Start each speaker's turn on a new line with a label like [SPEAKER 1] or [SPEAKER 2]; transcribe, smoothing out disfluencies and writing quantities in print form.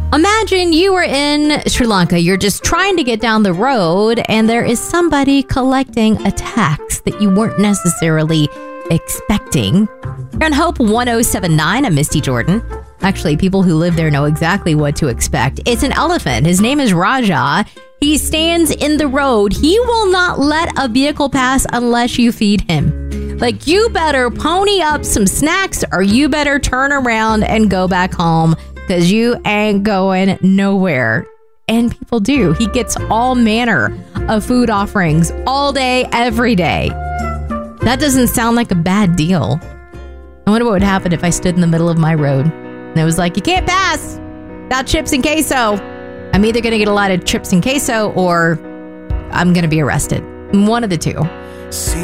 [SPEAKER 1] Imagine you are in Sri Lanka. You're just trying to get down the road and there is somebody collecting a tax that you weren't necessarily expecting. You're on Hope 1079. I'm Misty Jordan. Actually, people who live there know exactly what to expect. It's an elephant. His name is Raja. He stands in the road. He will not let a vehicle pass unless you feed him. Like, you better pony up some snacks or you better turn around and go back home because you ain't going nowhere. And people do. He gets all manner of food offerings all day, every day. That doesn't sound like a bad deal. I wonder what would happen if I stood in the middle of my road and it was like, you can't pass without chips and queso. I'm either going to get a lot of chips and queso or I'm going to be arrested. One of the two.